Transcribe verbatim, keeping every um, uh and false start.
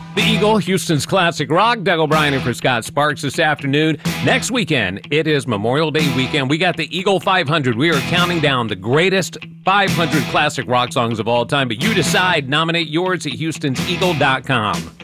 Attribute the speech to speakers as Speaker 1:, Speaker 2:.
Speaker 1: The Eagle, Houston's classic rock. Doug O'Brien and for Scott Sparks this afternoon. Next weekend, it is Memorial Day weekend. We got the Eagle five hundred. We are counting down the greatest five hundred classic rock songs of all time. But you decide. Nominate yours at houstons eagle dot com.